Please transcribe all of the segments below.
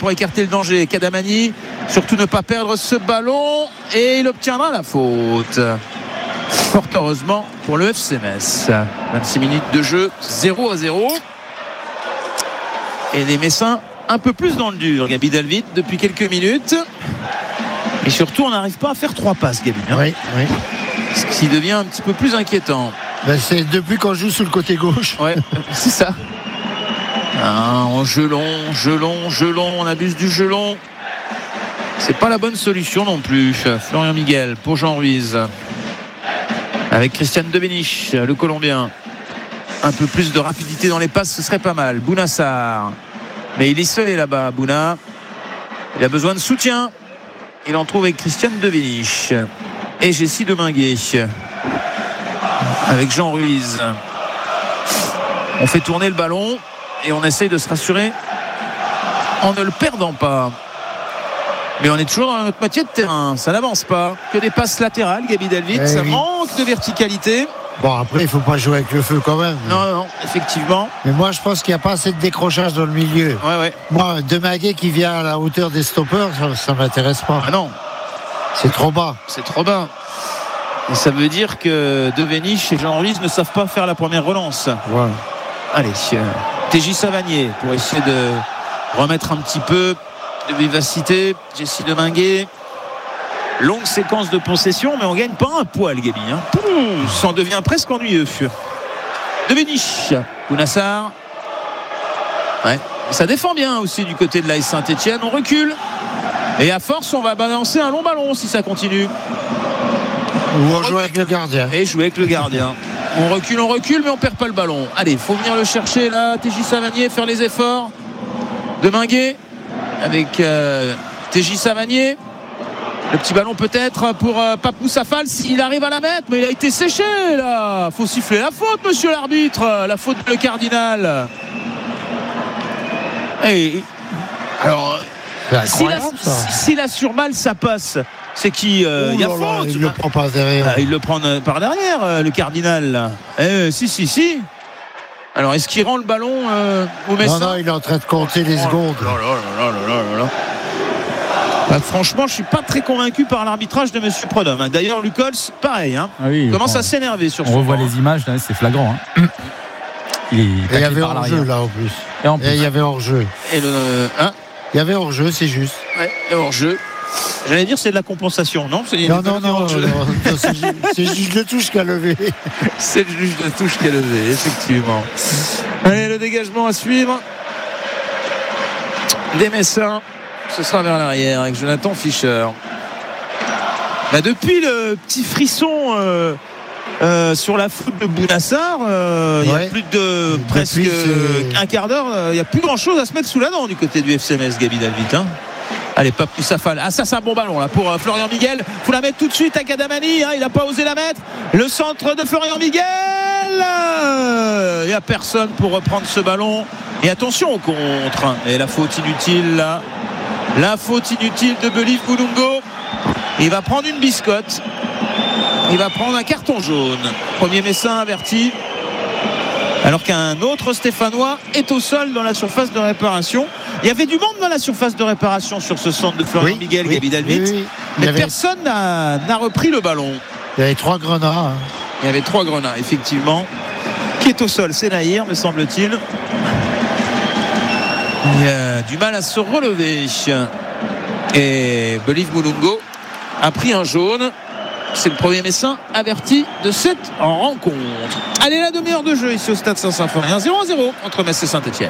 pour écarter le danger. Kadamani, surtout ne pas perdre ce ballon, et il obtiendra la faute. Fort heureusement pour le FC Metz. 26 minutes de jeu, 0-0. Et les Messins un peu plus dans le dur, Gabi Delvit, depuis quelques minutes. Et surtout, on n'arrive pas à faire 3 passes, Gabi. Hein, oui. Ce qui devient un petit peu plus inquiétant. Ben c'est depuis qu'on joue sur le côté gauche. Ouais, c'est ça. En gelon, on abuse du gelon. C'est pas la bonne solution non plus. Florian Miguel pour Jean Ruiz. Avec Christian Devenich, le Colombien. Un peu plus de rapidité dans les passes, ce serait pas mal. Bounassar. Mais il est seul là-bas, Bouna. Il a besoin de soutien. Il en trouve avec Christian Devenich. Et Jessie Deminguet. Avec Jean Ruiz. On fait tourner le ballon et on essaye de se rassurer en ne le perdant pas. Mais on est toujours dans notre moitié de terrain, ça n'avance pas. Que des passes latérales, Gabi Delvit, ça manque de verticalité. Bon, après, il ne faut pas jouer avec le feu quand même. Non, effectivement. Mais moi, je pense qu'il n'y a pas assez de décrochage dans le milieu. Ouais. Moi, Deminguet qui vient à la hauteur des stoppeurs, ça ne m'intéresse pas. Ah non. C'est trop bas. C'est trop bas. Et ça veut dire que Devenich et Jean Ruiz ne savent pas faire la première relance. Ouais. Allez, TJ Savanier pour essayer de remettre un petit peu de vivacité. Jessie Deminguet. Longue séquence de possession, mais on gagne pas un poil, Gabi. Ça en devient presque ennuyeux. Devenich, Bounassar. Ouais. Ça défend bien aussi du côté de l'AS Saint-Etienne. On recule. Et à force, on va balancer un long ballon si ça continue. Ou on joue avec le gardien. Et jouer avec le gardien. On recule, mais on perd pas le ballon. Allez, il faut venir le chercher là. TJ Savanier, faire les efforts. Deminguet avec TJ Savanier. Le petit ballon peut-être pour Papou Safal s'il arrive à la mettre, mais il a été séché là. Faut siffler la faute, monsieur l'arbitre. La faute de le cardinal. Et alors, s'il a sur mal, ça passe. C'est qui il y a faute. Il le prend par derrière. Il le prend par derrière, le cardinal. Si. Alors, est-ce qu'il rend le ballon au Messin ? Non, il est en train de compter les secondes. Franchement, je ne suis pas très convaincu par l'arbitrage de monsieur Prodhomme. D'ailleurs, Lucols, pareil. Il commence à s'énerver sur ce On revoit les images, là, c'est flagrant. Il y avait hors-jeu là en plus. Et il y avait hors-jeu. Il y avait hors-jeu, c'est juste. Ouais, hors-jeu. J'allais dire c'est de la compensation, non ? Non, c'est juste le touche qui a levé. C'est le juge de touche qui a levé, effectivement. Allez, le dégagement à suivre. Des Messins. Ce sera vers l'arrière avec Jonathan Fischer. Depuis le petit frisson sur la faute de Bounassar, il y a plus de presque un quart d'heure, il n'y a plus grand chose à se mettre sous la dent du côté du FC Metz, Gabi Delvit. Allez, Papou Safal. Ça c'est un bon ballon là pour Florian Miguel. Faut la mettre tout de suite à Kadamani. Il n'a pas osé la mettre. Le centre de Florian Miguel. Il n'y a personne pour reprendre ce ballon. Et attention au contre. Et la faute inutile là. La faute inutile de Believe Boulungo. Il va prendre une biscotte. Il va prendre un carton jaune. Premier Messin averti. Alors qu'un autre Stéphanois est au sol dans la surface de réparation. Il y avait du monde dans la surface de réparation sur ce centre de Florian Miguel, Gabi Delvit. Mais personne n'a repris le ballon. Il y avait 3 grenats. Il y avait 3 grenats, effectivement. Qui est au sol ? C'est Nahir, me semble-t-il. Il a du mal à se relever. Et Believe Boulungo a pris un jaune. C'est le premier Messin averti de cette rencontre. Allez, la demi-heure de jeu ici au Stade Saint-Symphorien. 0-0 entre Metz et Saint-Etienne.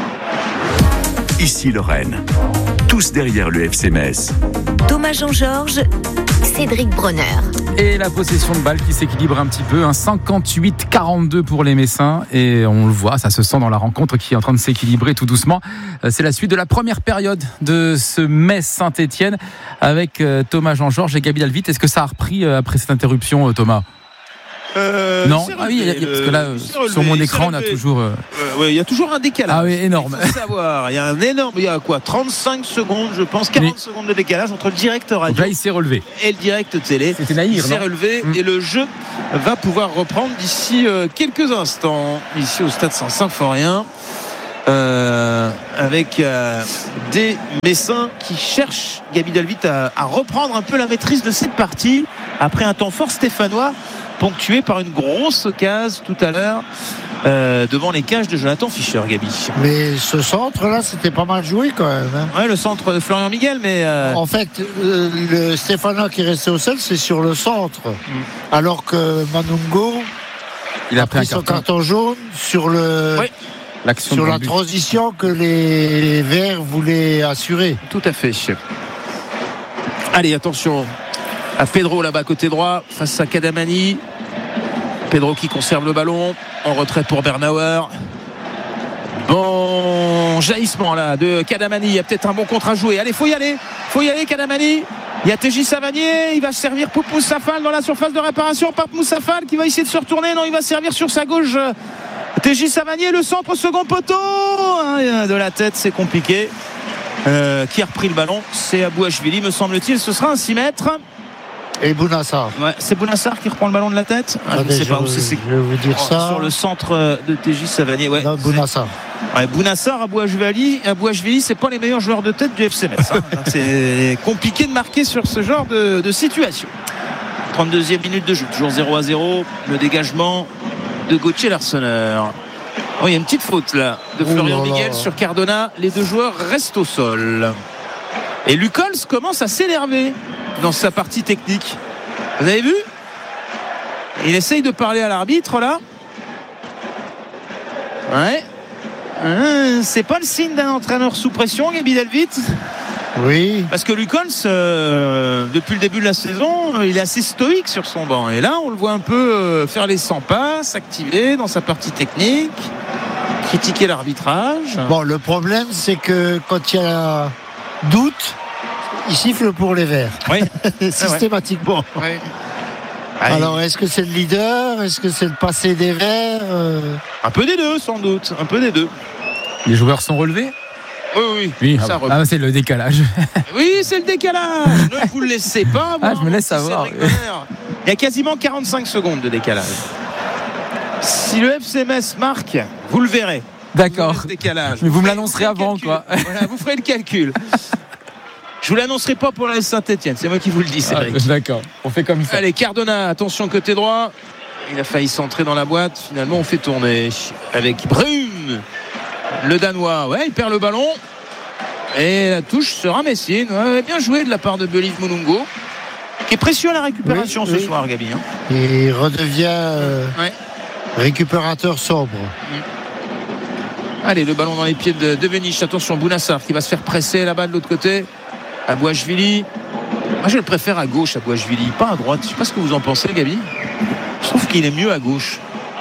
Ici Lorraine. Tous derrière le FC Metz. Thomas Jean-Georges, Cédric Bronner. Et la possession de balle qui s'équilibre un petit peu, 58-42 pour les Messins, et on le voit, ça se sent dans la rencontre qui est en train de s'équilibrer tout doucement. C'est la suite de la première période de ce Metz-Saint-Etienne avec Thomas Jean-Georges et Gabi Delvit. Est-ce que ça a repris après cette interruption, Thomas ? Non, relevé, parce que là, sur mon écran, on a toujours. Il y a toujours un décalage. Ah oui, énorme. Il faut savoir, il y a un énorme. Il y a quoi ? 35 secondes, je pense, 40 secondes de décalage entre le direct radio. Donc là, il s'est relevé. Et le direct télé. C'était Nahir, il s'est relevé et le jeu va pouvoir reprendre d'ici quelques instants, ici au Stade Saint-Symphorien. avec des Messins qui cherchent, Gaby Delvit, à reprendre un peu la maîtrise de cette partie après un temps fort stéphanois ponctué par une grosse occasion tout à l'heure devant les cages de Jonathan Fischer, Gaby. Mais ce centre là, c'était pas mal joué quand même, hein. Ouais, le centre de Florian Miguel, mais en fait le Stéphanois qui est resté au sol, c'est sur le centre, alors que Manungo il a pris son carton jaune sur le sur la transition que les Verts voulaient assurer. Tout à fait. Allez, attention à Pedro là-bas côté droit face à Kadamani. Pedro qui conserve le ballon en retrait pour Bernauer. Bon jaillissement là de Kadamani. Il y a peut-être un bon contre à jouer. Allez, faut y aller Kadamani. Il y a TJ Savanier, il va servir pour Moussafal dans la surface de réparation. Par Moussafal qui va essayer de se retourner. Non, il va servir sur sa gauche. TJ Savanier, le centre au second poteau de la tête, c'est compliqué. Qui a repris le ballon, c'est Abouachvili, me semble-t-il. Ce sera un 6 mètres. Et Bounassar. Ouais, c'est Bounassar qui reprend le ballon de la tête. Je ne sais pas où c'est. Je vais vous dire ça. Sur le centre de TJ Savanier. Ouais, non, Bounassar. Ouais, Bounassar, Abouachvili, c'est pas les meilleurs joueurs de tête du FC Metz. C'est compliqué de marquer sur ce genre de situation. 32e minute de jeu, toujours 0-0. Le dégagement de Gauthier Larsonneur. Oh, il y a une petite faute là de Florian Miguel sur Cardona. Les deux joueurs restent au sol. Et Lucols commence à s'énerver dans sa partie technique. Vous avez vu ? Il essaye de parler à l'arbitre là. Ouais. C'est pas le signe d'un entraîneur sous pression, Gaby Delvit. Oui. Parce que Lucols, depuis le début de la saison, il est assez stoïque sur son banc. Et là, on le voit un peu faire les 100 pas, s'activer dans sa partie technique, critiquer l'arbitrage. Bon, le problème, c'est que quand il y a doute, il siffle pour les Verts. Oui. Systématiquement. Oui. Alors, est-ce que c'est le leader ? Est-ce que c'est le passé des Verts ? Un peu des deux, sans doute. Un peu des deux. Les joueurs sont relevés ? Oui. C'est le décalage. Oui, c'est le décalage. Ne vous le laissez pas. Je me laisse savoir. Il y a quasiment 45 secondes de décalage. Si le FC Metz marque, vous le verrez. D'accord. Décalage. Mais vous me l'annoncerez avant, quoi. Voilà, vous ferez le calcul. Je vous l'annoncerai pas pour la Saint-Etienne. C'est moi qui vous le dis, Cédric. D'accord. On fait comme ça. Allez, Cardona, attention côté droit. Il a failli s'entrer dans la boîte. Finalement, on fait tourner avec Brune. Le Danois, il perd le ballon. Et la touche sera Messine. Ouais, bien joué de la part de Believe Mulungo, qui est précieux à la récupération ce soir, Gaby. Il redevient récupérateur sobre. Allez, le ballon dans les pieds de Véniche. Attention, Bounassar qui va se faire presser là-bas de l'autre côté. Abouachvili. Moi, je le préfère à gauche, Abouachvili, pas à droite. Je ne sais pas ce que vous en pensez, Gaby. Je trouve qu'il est mieux à gauche.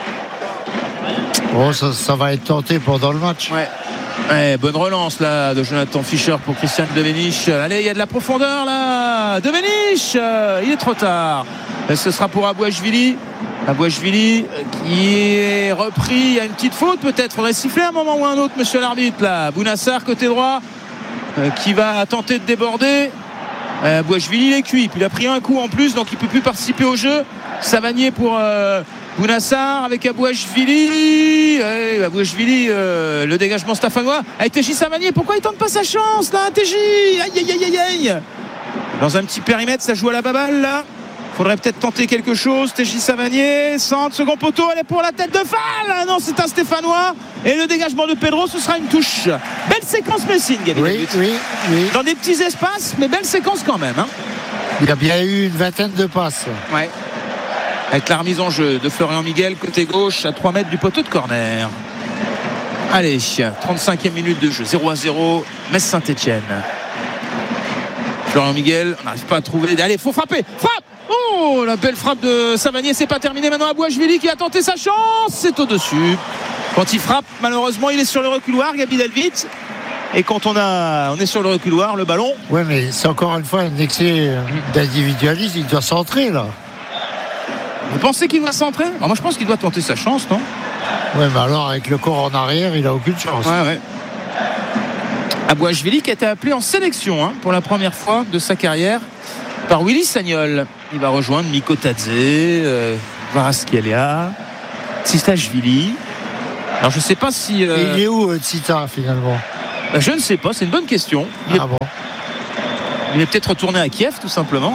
Oh, ça va être tenté pendant le match. Ouais, bonne relance là de Jonathan Fischer pour Christian Devenish. Allez, il y a de la profondeur là. Devenish, il est trop tard. Ce sera pour Abouachvili. Abouachvili qui est repris. Il y a une petite faute peut-être. Faudrait siffler un moment ou un autre, monsieur l'arbitre là. Bounassar côté droit qui va tenter de déborder. Abouachvili il est cuit. Puis il a pris un coup en plus, donc il ne peut plus participer au jeu. Savanier pour Bounassar avec Abouachvili. Abouachvili, le dégagement stéphanois avec TJ Savanier. Pourquoi il tente pas sa chance là, TJ? Aïe. Dans un petit périmètre, ça joue à la baballe là. Faudrait peut-être tenter quelque chose. TJ Savanier, centre, second poteau, elle est pour la tête de Fall. Non, c'est un Stéphanois. Et le dégagement de Pedro, ce sera une touche. Belle séquence Messine, Gaby. Oui. Dans des petits espaces, mais belle séquence quand même. Il a bien eu une vingtaine de passes. Ouais. Avec la remise en jeu de Florian Miguel, côté gauche, à 3 mètres du poteau de corner. Allez, 35e minute de jeu, 0-0, Metz Saint-Etienne. Florian Miguel, on n'arrive pas à trouver. Allez, faut frapper. Frappe! Oh, la belle frappe de Savanier, c'est pas terminé. Maintenant, Abouachvili qui a tenté sa chance. C'est au-dessus. Quand il frappe, malheureusement, il est sur le reculoir, Gaby Delvit. Et quand on est sur le reculoir, le ballon. Oui, mais c'est encore une fois un excès d'individualisme. Il doit centrer, là. Vous pensez qu'il va centrer? Moi, je pense qu'il doit tenter sa chance, non? Oui, mais alors, avec le corps en arrière, il n'a aucune chance. Ouais. Abouachvili qui a été appelé en sélection pour la première fois de sa carrière par Willy Sagnol. Il va rejoindre Mikotadze, Kvaratskhelia, Tsistashvili. Alors je ne sais pas si... Il est où Tsita finalement? Je ne sais pas, c'est une bonne question. Bon. Il est peut-être retourné à Kiev tout simplement.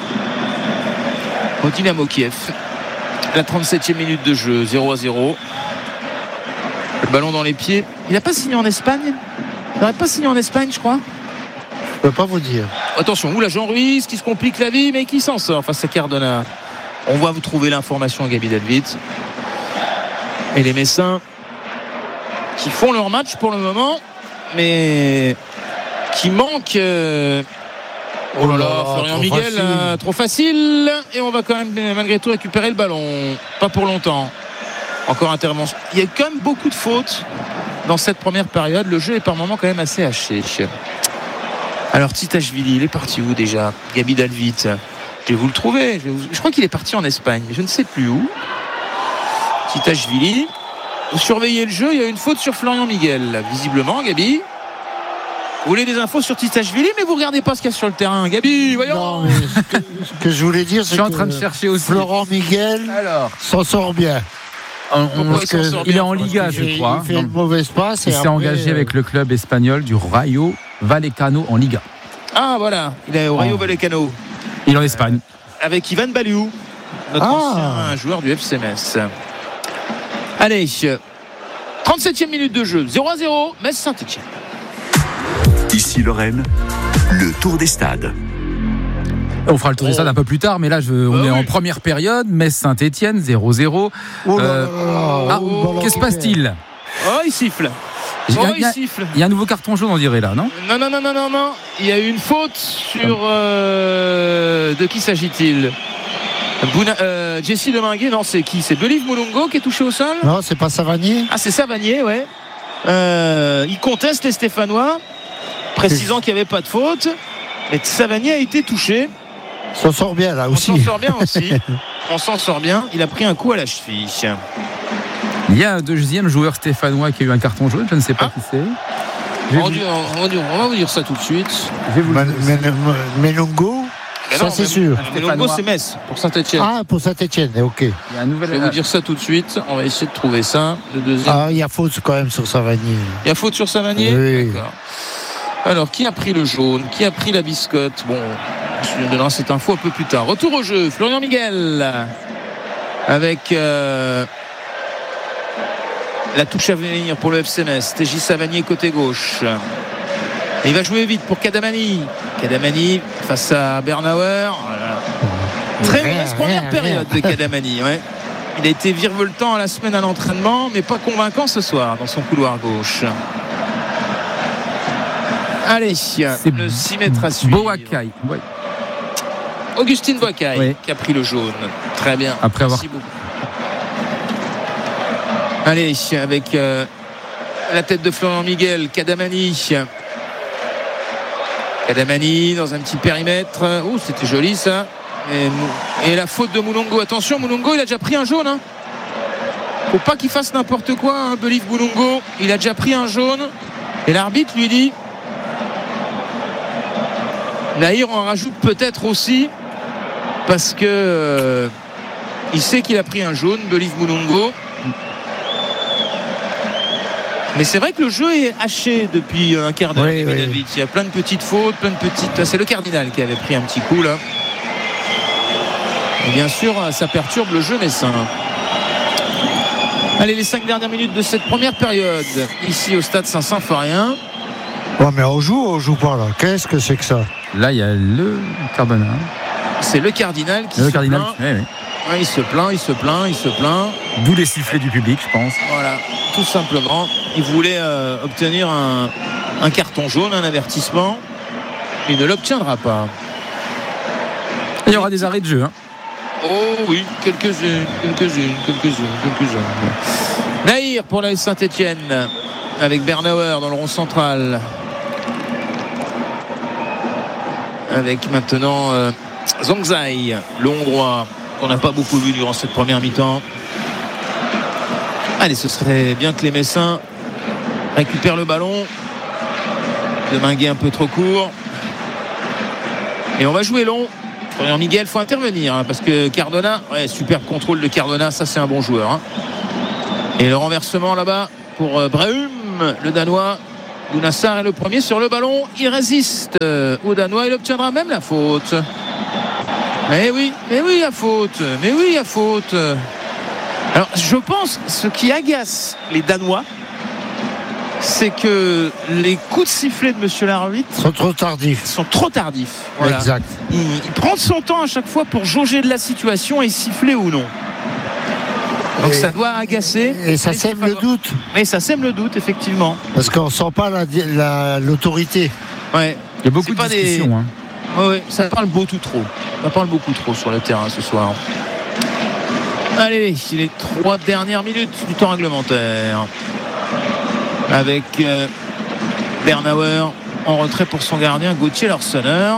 Au Dynamo Kiev. La 37e minute de jeu, 0-0. Le ballon dans les pieds. Il n'a pas signé en Espagne? Il n'aurait pas signé en Espagne, je crois. Je peux pas vous dire. Attention, là Jean Ruiz qui se complique la vie, mais qui s'en sort face à Cardona. On va vous trouver l'information à Gabi Dalvit. Et les Messins qui font leur match pour le moment, mais qui manquent. Oh là là, Florian Miguel, trop facile. Et on va quand même malgré tout récupérer le ballon. Pas pour longtemps. Encore intervention. Il y a quand même beaucoup de fautes dans cette première période. Le jeu est par moments quand même assez haché. Alors Titashvili, il est parti où déjà? Gabi Dalvit, je vais vous le trouver. Je crois qu'il est parti en Espagne, je ne sais plus où. Titashvili. Vous surveillez le jeu, il y a une faute sur Florian Miguel. Visiblement, Gabi. Vous voulez des infos sur Titashvili, mais vous regardez pas ce qu'il y a sur le terrain. Gabi, voyons. Non, mais ce que je voulais dire, c'est que je suis en train de chercher aussi. Florent Miguel s'en sort bien. Il est en Liga, je crois. Il fait une mauvaise passe. Il s'est engagé avec le club espagnol du Rayo Vallecano en Liga. Ah voilà, il est au Rayo Vallecano. Il est en Espagne. Avec Ivan Baliou, notre ancien joueur du FC Metz. Allez, 37e minute de jeu, 0-0, Metz-Saint-Etienne. Ici Lorraine, le tour des stades. On fera le tour des stades un peu plus tard, mais là on est en première période. Metz-Saint-Etienne 0-0. Qu'est-ce qui se passe-t-il? Oh, il siffle. Il y a un nouveau carton jaune, on dirait là, non? Non. Il y a eu une faute sur. De qui s'agit-il? Jesse Deminguet, non, c'est qui? C'est Believe Moulongo qui est touché au sol? Non, c'est pas Savanier. Ah, c'est Savanier, ouais. Il conteste les Stéphanois, précisant qu'il n'y avait pas de faute. Et Savanier a été touché. On s'en sort bien là aussi. On s'en sort bien aussi. On s'en sort bien. Il a pris un coup à la cheville. Il y a un deuxième joueur stéphanois qui a eu un carton jaune, je ne sais pas qui c'est. On va vous dire ça tout de suite. Melongo, ça c'est sûr. Melongo, c'est Metz pour Saint-Etienne. Ah, pour Saint-Etienne, ok. Il y a un nouvel... Je vais vous dire ça tout de suite. On va essayer de trouver ça. Le deuxième. Ah, il y a faute quand même sur Savanier. Il y a faute sur Savanier? Oui. D'accord. Alors, qui a pris le jaune? Qui a pris la biscotte? Bon, je donnerai cette info un peu plus tard. Retour au jeu, Florian Miguel avec la touche à venir pour le FC Metz. TJ Savanier côté gauche. Et il va jouer vite pour Kadamani. Kadamani face à Bernauer. Voilà. Très mauvaise première période de Kadamani. Ouais. Il a été virevoltant à la semaine à l'entraînement, mais pas convaincant ce soir dans son couloir gauche. Allez, c'est le 6 mètres à suivre. Boakai. Ouais. Augustine Boakai qui a pris le jaune. Très bien. Après avoir... Allez, avec la tête de Florian Miguel, Kadamani. Kadamani dans un petit périmètre. Oh, c'était joli ça. Et la faute de Moulongo. Attention, Moulongo, il a déjà pris un jaune. Faut pas qu'il fasse n'importe quoi, Believe Moulongo. Il a déjà pris un jaune. Et l'arbitre lui dit... Nahir en rajoute peut-être aussi parce que il sait qu'il a pris un jaune, Believe Moulongo. Mais c'est vrai que le jeu est haché depuis un quart d'heure. Il y a plein de petites fautes, c'est le Cardinal qui avait pris un petit coup là. Et bien sûr, ça perturbe le jeu messin. Allez, les 5 dernières minutes de cette première période ici au stade Saint-Symphorien. Ouais, mais on joue pas là. Qu'est-ce que c'est que ça? Là, il y a le Cardinal. C'est le Cardinal qui se plaint. Ouais, il se plaint. D'où les sifflets du public, je pense. Voilà, tout simplement. Il voulait obtenir un carton jaune, un avertissement. Il ne l'obtiendra pas. Il y aura des arrêts de jeu. Oh oui, quelques-unes. Nahir pour la Saint-Etienne avec Bernauer dans le rond central. Avec maintenant Zongzai, le Hongrois, qu'on n'a pas beaucoup vu durant cette première mi-temps. Allez, ce serait bien que les Messins récupèrent le ballon. Deminguet un peu trop court. Et on va jouer long. Florian Miguel, il faut intervenir parce que Cardona, super contrôle de Cardona, ça c'est un bon joueur. Et le renversement là-bas pour Breum, le Danois. Bounassar est le premier sur le ballon. Il résiste au Danois. Il obtiendra même la faute. Mais oui, il y a faute. Alors, je pense ce qui agace les Danois, c'est que les coups de sifflet de monsieur l'arbitre sont trop tardifs. Voilà. Exact. Il prend son temps à chaque fois pour jauger de la situation et siffler ou non. Donc ça doit agacer. Et ça sème le doute. Mais ça sème le doute, effectivement. Parce qu'on ne sent pas l'autorité. Ouais. Il y a beaucoup de discussions. Hein. Ouais, ça parle beaucoup trop. Ça parle beaucoup trop sur le terrain ce soir. Allez, les 3 dernières minutes du temps réglementaire. Avec Bernauer en retrait pour son gardien, Gauthier Larsonneur.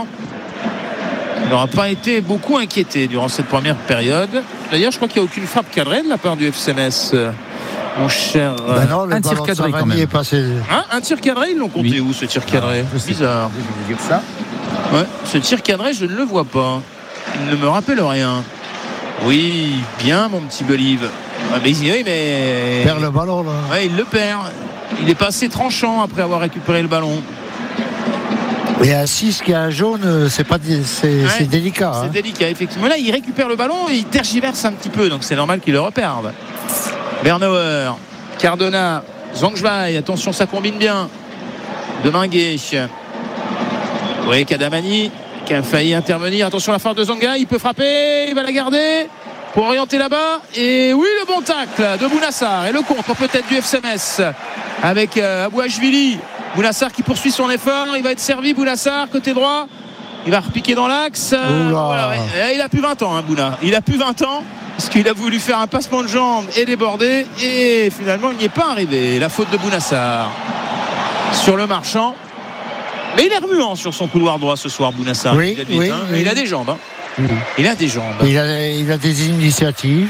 Il n'aura pas été beaucoup inquiété durant cette première période. D'ailleurs, je crois qu'il n'y a aucune frappe cadrée de la part du FC Metz, mon cher. Non, un tir cadré quand même. Un tir cadré, ils l'ont compté où ce tir cadré? Bizarre. Je vais dire ça. Ouais, ce tir cadré, je ne le vois pas. Il ne me rappelle rien. Oui, bien, mon petit Belive. Ah, mais il perd le ballon là. Ouais, il le perd. Il est passé tranchant après avoir récupéré le ballon. Et à 6 qui a un jaune, c'est délicat. C'est délicat, effectivement. Là, il récupère le ballon et il tergiverse un petit peu, donc c'est normal qu'il le reperde. Bernauer, Cardona, Zangzwai, attention, ça combine bien. Deminguet. Oui, Kadamani qui a failli intervenir. Attention à la frappe de Zanga, il peut frapper, il va la garder pour orienter là-bas. Et oui, le bon tacle de Bounassar et le contre peut-être du FC Metz avec Abouachvili. Bounassar qui poursuit son effort, il va être servi. Bounassar côté droit, il va repiquer dans l'axe. Voilà, ouais. Il a plus 20 ans, Bouna. Il a plus 20 ans parce qu'il a voulu faire un passement de jambes et déborder et finalement il n'y est pas arrivé. La faute de Bounassar sur le marchand. Mais il est remuant sur son couloir droit ce soir, Bounassar. Oui. Il a des jambes. Il a des jambes. Il a des initiatives.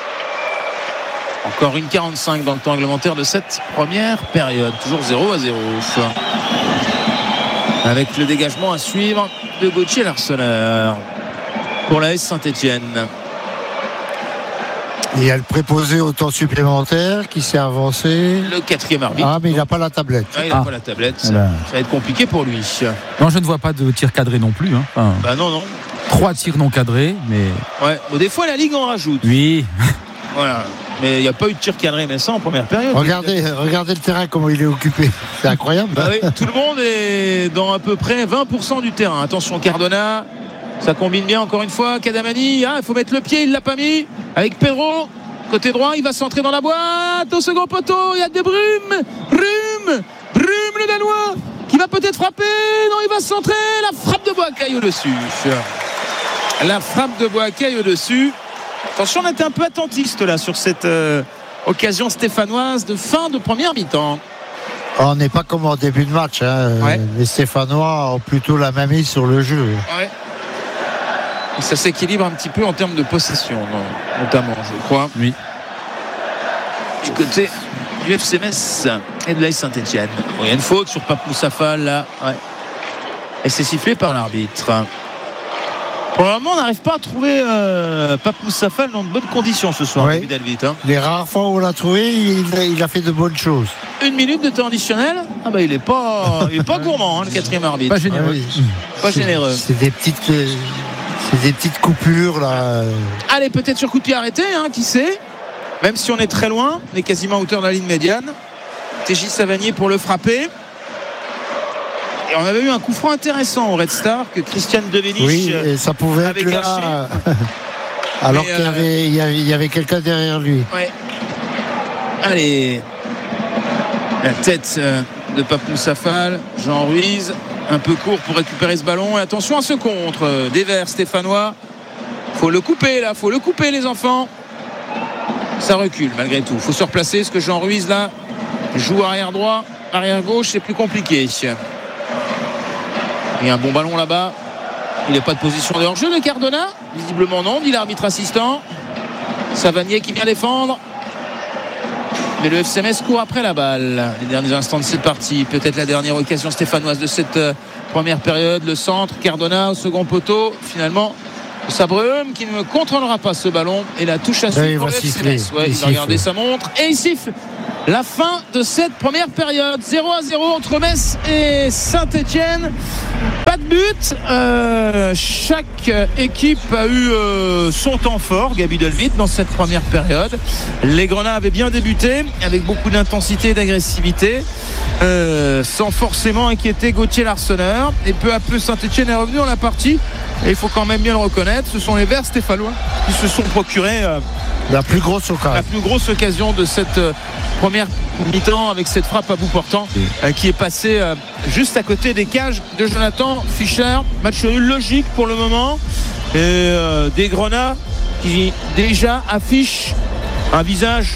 Encore une 45 dans le temps réglementaire de cette première période. Toujours 0-0. Avec le dégagement à suivre de Gauthier Larsonneur pour la S Saint-Etienne. Il y a le préposé au temps supplémentaire qui s'est avancé. Le 4e arbitre. Ah, mais il n'a pas la tablette. Il n'a pas la tablette. Ça va être compliqué pour lui. Non, je ne vois pas de tir cadré non plus. Enfin, non. 3 tirs non cadrés, mais. Ouais. Bon, des fois, la Ligue en rajoute. Oui. Voilà. Mais il n'y a pas eu de tir cadré, mais ça en première période. Regardez le terrain, comment il est occupé. C'est incroyable. Oui, tout le monde est dans à peu près 20% du terrain. Attention, Cardona. Ça combine bien encore une fois. Kadamani, il faut mettre le pied, il ne l'a pas mis. Avec Pedro, côté droit, il va centrer dans la boîte. Au second poteau, il y a De Bruyne. Bruyne, le Danois, qui va peut-être frapper. Non, il va centrer. La frappe de Boakai au-dessus. Attention, on était un peu attentiste là sur cette occasion stéphanoise de fin de première mi-temps. On n'est pas comme en début de match. Ouais. Les Stéphanois ont plutôt la main mise sur le jeu. Ouais. Et ça s'équilibre un petit peu en termes de possession, notamment, je crois. Oui. Du côté du FC Metz et de l'AS Saint-Etienne. Il y a une faute sur Papou Safal là. Ouais. Et c'est sifflé par l'arbitre. Pour le moment, on n'arrive pas à trouver Papou Safal dans de bonnes conditions ce soir, oui. Les rares fois où on l'a trouvé, il a fait de bonnes choses. 1 minute de temps additionnel. Il n'est pas gourmand, le 4e arbitre. Pas généreux. Pas généreux. C'est des petites coupures là. Allez, peut-être sur coup de pied arrêté, qui sait. Même si on est très loin, on est quasiment à hauteur de la ligne médiane. TJ Savanier pour le frapper. Et on avait eu un coup franc intéressant au Red Star que Christian Devenich. Oui, et ça pouvait être là. Alors qu'il y avait quelqu'un derrière lui. Ouais. Allez. La tête de Papou Safal. Jean Ruiz. Un peu court pour récupérer ce ballon. Et attention à ce contre des Verts stéphanois. Faut le couper là. Faut le couper les enfants. Ça recule malgré tout. Faut se replacer parce que Jean Ruiz là joue arrière droit. Arrière gauche, c'est plus compliqué. Il y a un bon ballon là-bas. Il n'est pas de position de hors-jeu de Cardona. Visiblement non, dit l'arbitre assistant. Savanier qui vient défendre. Mais le FC Metz court après la balle. Les derniers instants de cette partie. Peut-être la dernière occasion stéphanoise de cette première période. Le centre, Cardona au second poteau. Finalement, Sabrehum qui ne contrôlera pas ce ballon et la touche à suivre pour le FCMS. Il va regarder sa montre et il siffle la fin de cette première période. 0-0 entre Metz et Saint-Etienne. Pas de but. Chaque équipe a eu son temps fort, Gabi Delvit, dans cette première période. Les Grenats avaient bien débuté avec beaucoup d'intensité et d'agressivité, sans forcément inquiéter Gauthier Larsonneur. Et peu à peu, Saint-Etienne est revenu dans la partie. Et il faut quand même bien le reconnaître, ce sont les Verts stéphanois qui se sont procurés la plus grosse occasion de cette première mi-temps, avec cette frappe à bout portant qui est passée juste à côté des cages de Jonathan Fischer. Match nul logique pour le moment, et des Grenats qui déjà affichent un visage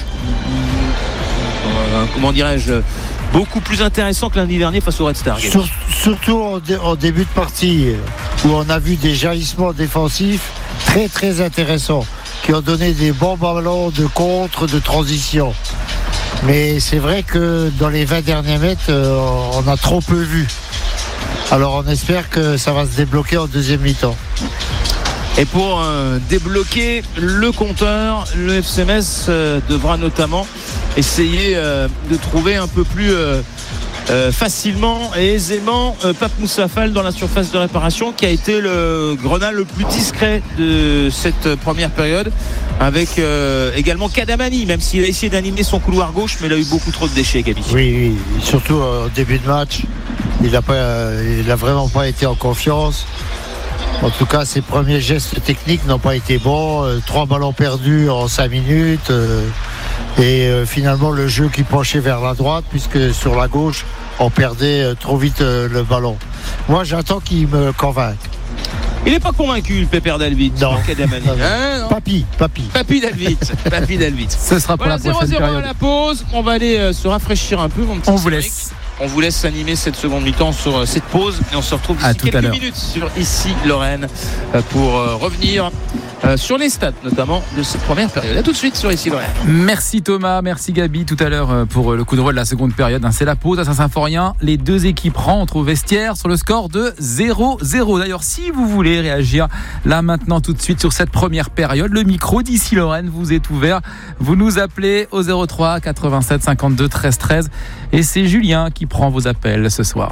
comment dirais-je, beaucoup plus intéressant que lundi dernier face au Red Star. Surtout en début de partie, où on a vu des jaillissements défensifs très très intéressants, qui ont donné des bons ballons de contre, de transition. Mais c'est vrai que dans les 20 derniers mètres, on a trop peu vu. Alors on espère que ça va se débloquer en deuxième mi-temps. Et pour débloquer le compteur, le FCMS devra notamment essayer de trouver un peu plus facilement et aisément Pape Moussa Fall dans la surface de réparation, qui a été le Grenat le plus discret de cette première période, avec également Kadamani, même s'il a essayé d'animer son couloir gauche, mais il a eu beaucoup trop de déchets, Gabi. Oui, surtout au début de match, il n'a vraiment pas été en confiance. En tout cas, ses premiers gestes techniques n'ont pas été bons. 3 ballons perdus en 5 minutes. Et finalement, le jeu qui penchait vers la droite, puisque sur la gauche, on perdait trop vite le ballon. Moi, j'attends qu'il me convainque. Il n'est pas convaincu, le pépère d'Alvit. Non. Non. Papy d'Alvit. Papy d'Alvit. Ce sera pour la prochaine 0-0 période. à la pause. On va aller se rafraîchir un peu, mon petit On vous Cédric. laisse. On vous laisse animer cette seconde mi-temps sur cette pause, et on se retrouve d'ici quelques minutes sur Ici Lorraine pour revenir sur les stats notamment de cette première période. A tout de suite sur Ici Lorraine. Merci Thomas, merci Gabi tout à l'heure pour le coup de rôle de la seconde période. C'est la pause à Saint-Symphorien. Les deux équipes rentrent au vestiaire sur le score de 0-0. D'ailleurs, si vous voulez réagir là maintenant tout de suite sur cette première période, le micro d'Ici Lorraine vous est ouvert. Vous nous appelez au 03 87 52 13 13 et c'est Julien qui prend vos appels ce soir.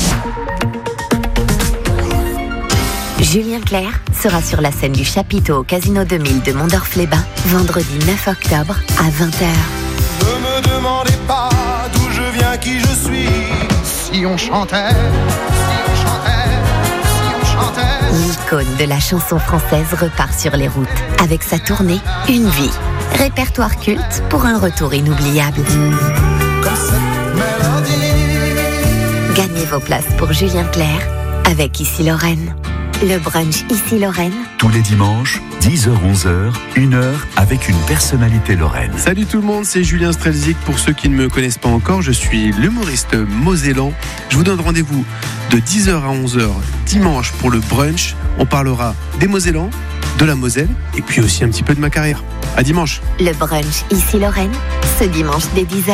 Julien Clerc sera sur la scène du chapiteau au Casino 2000 de Mondorf-les-Bains vendredi 9 octobre à 20h. Ne me demandez pas d'où je viens, qui je suis. Si on chantait, l'icône de la chanson française repart sur les routes avec sa tournée Une vie. Répertoire culte pour un retour inoubliable. Gagnez vos places pour Julien Clerc avec Ici Lorraine. Le brunch Ici Lorraine. Tous les dimanches, 10h-11h, 1h avec une personnalité lorraine. Salut tout le monde, c'est Julien Strelzik. Pour ceux qui ne me connaissent pas encore, je suis l'humoriste mosellan. Je vous donne rendez-vous de 10h à 11h dimanche pour le brunch. On parlera des Mosellans, de la Moselle et puis aussi un petit peu de ma carrière. À dimanche. Le brunch Ici Lorraine, ce dimanche dès 10h.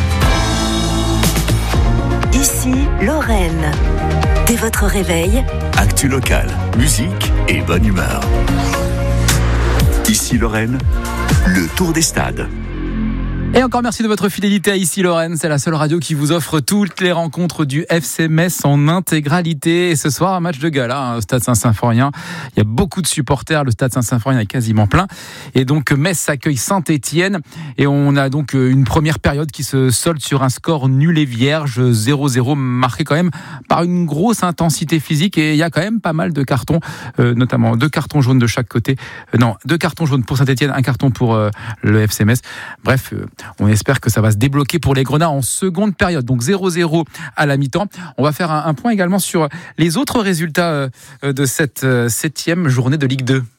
Ici Lorraine. Dès votre réveil, Actu locale, musique et bonne humeur. Ici Lorraine, le tour des stades. Et encore merci de votre fidélité à Ici Lorraine. C'est la seule radio qui vous offre toutes les rencontres du FC Metz en intégralité. Et ce soir, un match de gala au Stade Saint-Symphorien. Il y a beaucoup de supporters. Le Stade Saint-Symphorien est quasiment plein. Et donc, Metz accueille Saint-Etienne. Et on a donc une première période qui se solde sur un score nul et vierge. 0-0, marqué quand même par une grosse intensité physique. Et il y a quand même pas mal de cartons, notamment 2 cartons jaunes de chaque côté. 2 cartons jaunes pour Saint-Etienne, 1 carton pour le FC Metz. Bref, on espère que ça va se débloquer pour les Grenats en seconde période. Donc 0-0 à la mi-temps. On va faire un point également sur les autres résultats de cette 7e journée de Ligue 2.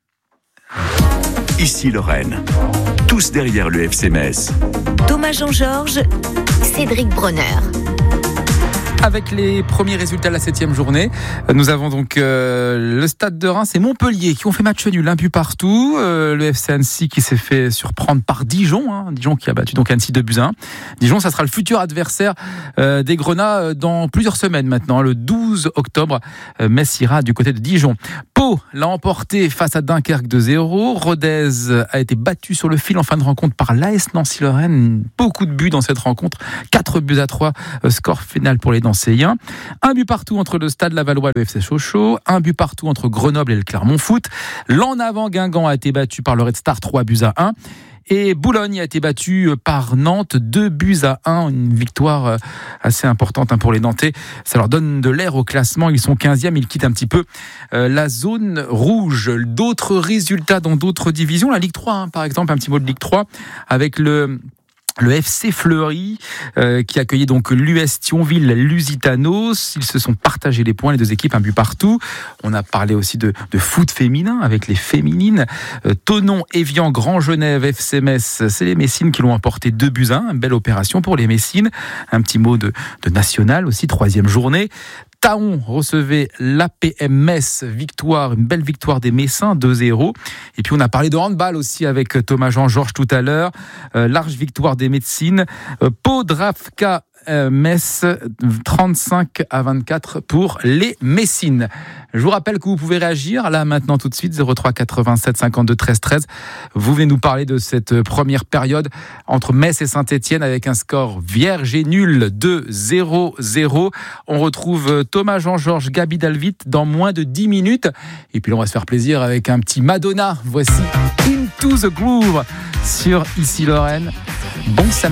Ici Lorraine, tous derrière le FC Metz. Thomas Jean-Georges, Cédric Bronner. Avec les premiers résultats de la 7e journée, nous avons donc le Stade de Reims et Montpellier qui ont fait match nul, un but partout. Le FC Annecy qui s'est fait surprendre par Dijon, Dijon qui a battu donc Annecy 2-1. Dijon, ça sera le futur adversaire des Grenats dans plusieurs semaines maintenant. Le 12 octobre, Metz ira du côté de Dijon. Pau l'a emporté face à Dunkerque 2-0. Rodez a été battu sur le fil en fin de rencontre par l'AS Nancy-Lorraine. Beaucoup de buts dans cette rencontre. 4-3, score final pour les Nancéiens. Un but partout entre le Stade Lavallois et le FC Sochaux. Un but partout entre Grenoble et le Clermont Foot. L'en avant Guingamp a été battu par le Red Star 3-1. Et Boulogne a été battu par Nantes 2-1. Une victoire assez importante pour les Nantais. Ça leur donne de l'air au classement. Ils sont 15e. Ils quittent un petit peu la zone rouge. D'autres résultats dans d'autres divisions. La Ligue 3, par exemple. Un petit mot de Ligue 3 avec le FC Fleury qui accueillait donc l'US Thionville-Lusitanos. Ils se sont partagés les points, les deux équipes, un but partout. On a parlé aussi de foot féminin avec les féminines. Thonon, Évian, Grand Genève, FC Metz, c'est les Messines qui l'ont emporté 2-1. Une belle opération pour les Messines. Un petit mot de national aussi, 3e journée. Taon recevait l'APM Metz, une belle victoire des Messins, 2-0. Et puis on a parlé de handball aussi avec Thomas Jean-Georges tout à l'heure. Large victoire des Médecines. Podravka Metz, 35-24 pour les Messines. Je vous rappelle que vous pouvez réagir là maintenant tout de suite, 03 87 52 13 13. Vous venez nous parler de cette première période entre Metz et Saint-Etienne avec un score vierge et nul de 0-0. On retrouve Thomas Jean-Georges, Gabi Dalvit dans moins de 10 minutes. Et puis là, on va se faire plaisir avec un petit Madonna. Voici Into the Groove sur Ici Lorraine. Bon samedi.